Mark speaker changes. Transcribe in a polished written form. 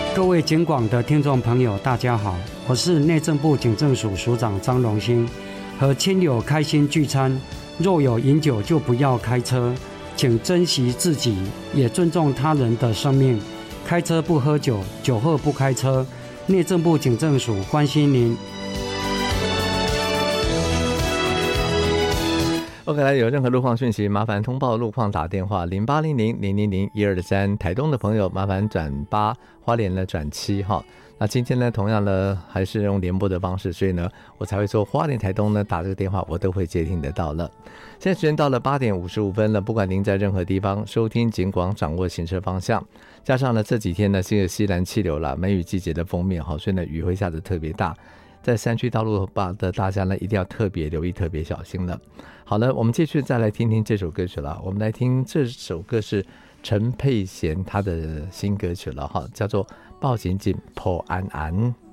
Speaker 1: 各位警广的听众朋友，大家好，我是内政部警政署署长张荣兴。和亲友开心聚餐，若有饮酒就不要开车，请珍惜自己，也尊重他人的生命。开车不喝酒，酒后不开车。内政部警政署关心您。
Speaker 2: OK， 来，有任何路况讯息，麻烦通报路况，打电话0800-000-123。台东的朋友麻烦转8，花莲呢转7哈。那今天呢，同样呢还是用联播的方式，所以呢我才会说花莲台东呢打这个电话我都会接听得到了。现在时间到了8点55分了，不管您在任何地方收听警广，掌握行车方向，加上呢这几天呢是西南气流啦，梅雨季节的封面，所以呢雨会下得特别大，在山区道路的大家呢一定要特别留意，特别小心了。好了，我们继续再来听听这首歌曲了。我们来听这首歌是陈佩娴她的新歌曲了，叫做《抱紧紧抱安安》。